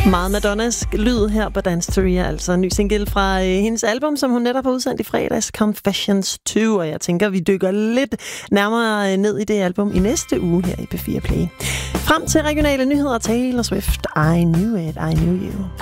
Meget Madonnas lyd her på Dance Theoria, altså en ny single fra hendes album, som hun netop har udsendt i fredags, Confessions 2, og jeg tænker, vi dykker lidt nærmere ned i det album i næste uge her i P4 Play. Frem til regionale nyheder, Taylor Swift, I Knew It, I Knew You.